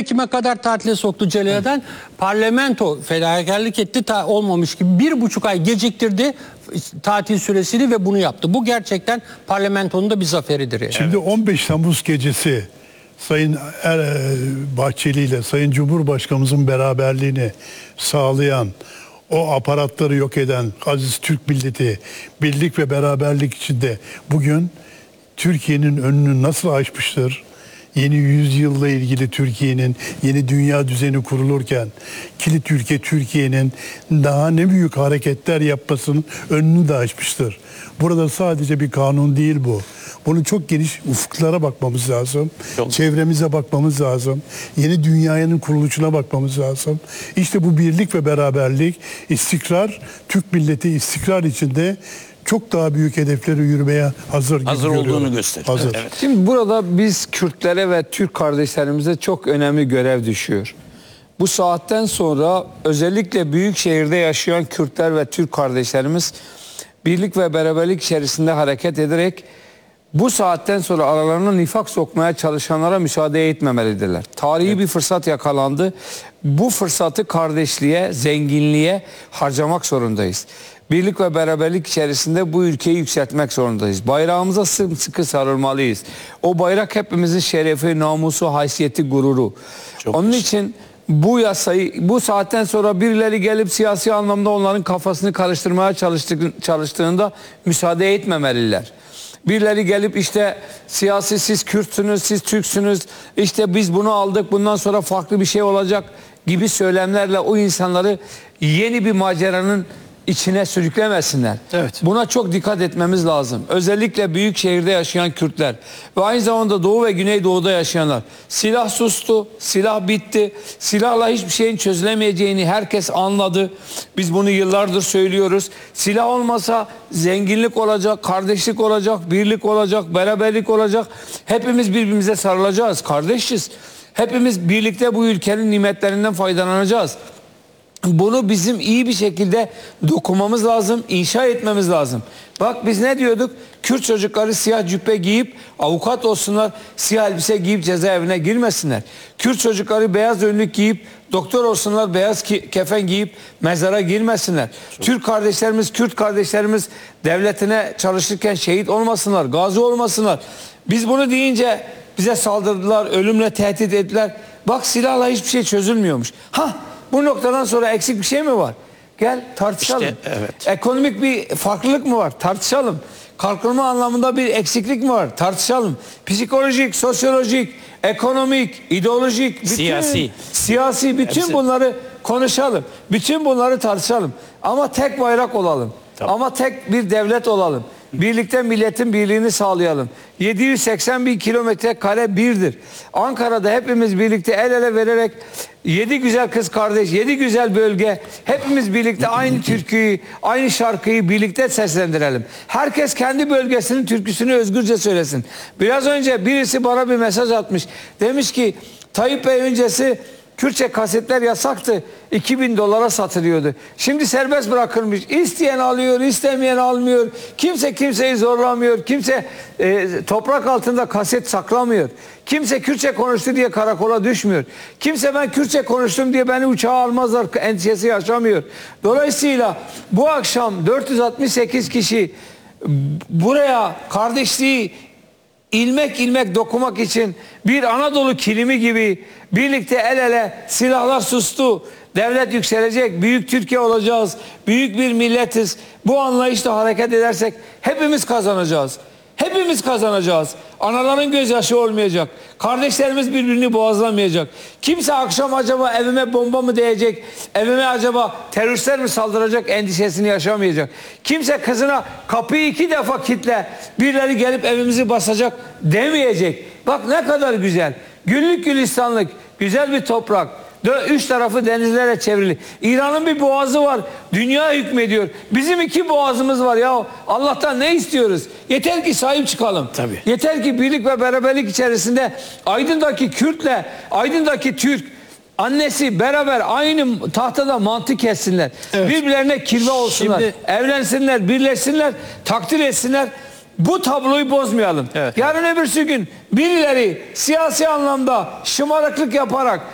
Ekim'e kadar tatile soktu Celalet'den. Parlamento fedakarlık etti, olmamış gibi 1,5 ay geciktirdi tatil süresini ve bunu yaptı. Bu gerçekten parlamentonun da bir zaferidir. Yani. Şimdi 15 Temmuz gecesi Sayın Bahçeli ile Sayın Cumhurbaşkanımızın beraberliğini sağlayan, o aparatları yok eden aziz Türk milleti birlik ve beraberlik içinde bugün Türkiye'nin önünü nasıl açmıştır? Yeni yüzyılla ilgili Türkiye'nin yeni dünya düzeni kurulurken kilit ülke Türkiye'nin daha ne büyük hareketler yapmasının önünü de açmıştır. Burada sadece bir kanun değil bu. Bunun çok geniş ufuklara bakmamız lazım. Çevremize bakmamız lazım. Yeni dünyanın kuruluşuna bakmamız lazım. İşte bu birlik ve beraberlik, istikrar, Türk milleti istikrar içinde çok daha büyük hedeflere yürümeye hazır olduğunu gösteriyor. Hazır. Evet. Şimdi burada biz Kürtlere ve Türk kardeşlerimize çok önemli görev düşüyor. Bu saatten sonra özellikle büyük şehirde yaşayan Kürtler ve Türk kardeşlerimiz birlik ve beraberlik içerisinde hareket ederek bu saatten sonra aralarına nifak sokmaya çalışanlara müsaade etmemelidirler. Tarihi bir fırsat yakalandı. Bu fırsatı kardeşliğe, zenginliğe harcamak zorundayız. Birlik ve beraberlik içerisinde bu ülkeyi yükseltmek zorundayız. Bayrağımıza sıkı sarılmalıyız. O bayrak hepimizin şerefi, namusu, haysiyeti, gururu. Onun için bu yasayı bu saatten sonra birileri gelip siyasi anlamda onların kafasını karıştırmaya çalıştığında müsaade etmemeliler. Birileri gelip işte siyasi siz Kürtsünüz, siz Türksünüz, işte biz bunu aldık, bundan sonra farklı bir şey olacak gibi söylemlerle o insanları yeni bir maceranın içine sürüklemesinler. Evet. Buna çok dikkat etmemiz lazım. Özellikle büyük şehirde yaşayan Kürtler ve aynı zamanda Doğu ve Güneydoğu'da yaşayanlar. Silah sustu, silah bitti. Silahla hiçbir şeyin çözülemeyeceğini herkes anladı. Biz bunu yıllardır söylüyoruz. Silah olmasa zenginlik olacak, kardeşlik olacak, birlik olacak, beraberlik olacak. Hepimiz birbirimize sarılacağız, kardeşiz. Hepimiz birlikte bu ülkenin nimetlerinden faydalanacağız. Bunu bizim iyi bir şekilde dokunmamız lazım, inşa etmemiz lazım. Bak biz ne diyorduk? Kürt çocukları siyah cübbe giyip avukat olsunlar, siyah elbise giyip cezaevine girmesinler. Kürt çocukları beyaz önlük giyip doktor olsunlar, beyaz kefen giyip mezara girmesinler. Türk kardeşlerimiz, Kürt kardeşlerimiz devletine çalışırken şehit olmasınlar, gazi olmasınlar. Biz bunu deyince bize saldırdılar, ölümle tehdit ettiler. Bak silahla hiçbir şey çözülmüyormuş. Bu noktadan sonra eksik bir şey mi var? Gel tartışalım. İşte, evet. Ekonomik bir farklılık mı var? Tartışalım. Kalkınma anlamında bir eksiklik mi var? Tartışalım. Psikolojik, sosyolojik, ekonomik, ideolojik, bütün, siyasi bütün hepsi. bunları konuşalım. Bütün bunları tartışalım. Ama tek bayrak olalım. Tamam. Ama tek bir devlet olalım. Birlikte milletin birliğini sağlayalım. 780 bin kilometre kare birdir. Ankara'da hepimiz birlikte el ele vererek 7 güzel kız kardeş, 7 güzel bölge, hepimiz birlikte aynı türküyü, aynı şarkıyı birlikte seslendirelim. Herkes kendi bölgesinin türküsünü özgürce söylesin. Biraz önce birisi bana bir mesaj atmış. Demiş ki Tayyip Bey öncesi Kürtçe kasetler yasaktı. 2000 dolara satılıyordu. Şimdi serbest bırakılmış. İsteyen alıyor, istemeyen almıyor. Kimse kimseyi zorlamıyor. Kimse toprak altında kaset saklamıyor. Kimse Kürtçe konuştu diye karakola düşmüyor. Kimse ben Kürtçe konuştum diye beni uçağa almazlar endişesi yaşamıyor. Dolayısıyla bu akşam 468 kişi buraya kardeşliği ilmek ilmek dokumak için bir Anadolu kilimi gibi birlikte el ele, silahlar sustu, devlet yükselecek, büyük Türkiye olacağız, büyük bir milletiz. Bu anlayışla hareket edersek hepimiz kazanacağız. Hepimiz kazanacağız. Anaların gözyaşı olmayacak. Kardeşlerimiz birbirini boğazlamayacak. Kimse akşam acaba evime bomba mı değecek, evime acaba teröristler mi saldıracak endişesini yaşamayacak. Kimse kızına kapıyı 2 defa kitle, birileri gelip evimizi basacak demeyecek. Bak ne kadar güzel. Güllük gülistanlık, güzel bir toprak. 3 tarafı denizlere çevrili. İran'ın bir boğazı var. Dünya hükmediyor. Bizim 2 boğazımız var ya. Allah'tan ne istiyoruz? Yeter ki sahip çıkalım. Tabii. Yeter ki birlik ve beraberlik içerisinde Aydın'daki Kürt'le Aydın'daki Türk annesi beraber aynı tahtada mantı kessinler. Evet. Birbirlerine kirve olsunlar. Şimdi, evlensinler, birleşsinler, takdir etsinler. Bu tabloyu bozmayalım. Evet. Yarın öbürsü gün birileri siyasi anlamda şımarıklık yaparak